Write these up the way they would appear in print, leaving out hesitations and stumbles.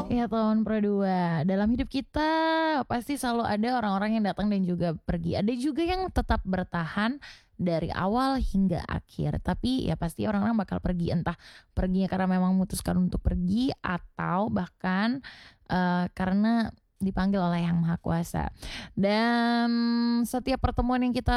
Ya tahun Pro 2, dalam hidup kita pasti selalu ada orang-orang yang datang dan juga pergi. Ada juga yang tetap bertahan dari awal hingga akhir. Tapi ya pasti orang-orang bakal pergi, entah perginya karena memang memutuskan untuk pergi atau bahkan karena dipanggil oleh Yang Maha Kuasa. Dan setiap pertemuan yang kita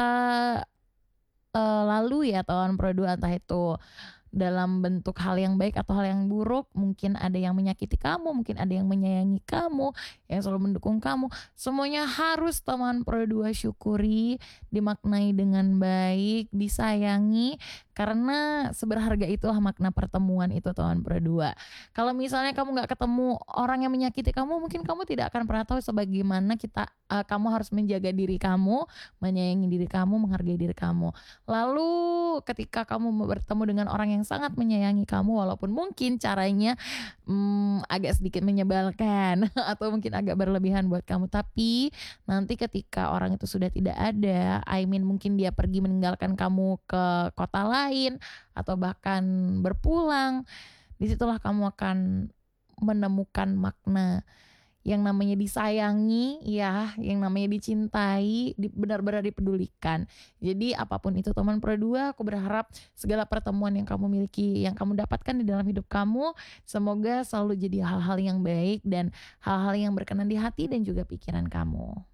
lalu ya tahun Pro 2, entah itu dalam bentuk hal yang baik atau hal yang buruk, mungkin ada yang menyakiti kamu, mungkin ada yang menyayangi kamu, yang selalu mendukung kamu. Semuanya harus teman Pro 2 syukuri, dimaknai dengan baik, disayangi, karena seberharga itulah makna pertemuan itu teman Pro 2. Kalau misalnya kamu nggak ketemu orang yang menyakiti kamu, mungkin kamu tidak akan pernah tahu sebagaimana kamu harus menjaga diri kamu, menyayangi diri kamu, menghargai diri kamu. Lalu ketika kamu bertemu dengan orang yang sangat menyayangi kamu, walaupun mungkin caranya agak sedikit menyebalkan atau mungkin agak berlebihan buat kamu, tapi nanti ketika orang itu sudah tidak ada, mungkin dia pergi meninggalkan kamu ke kota lain atau bahkan berpulang, disitulah kamu akan menemukan makna yang namanya disayangi, ya, yang namanya dicintai, benar-benar dipedulikan. Jadi apapun itu teman Pro 2, aku berharap segala pertemuan yang kamu miliki, yang kamu dapatkan di dalam hidup kamu, semoga selalu jadi hal-hal yang baik dan hal-hal yang berkenan di hati dan juga pikiran kamu.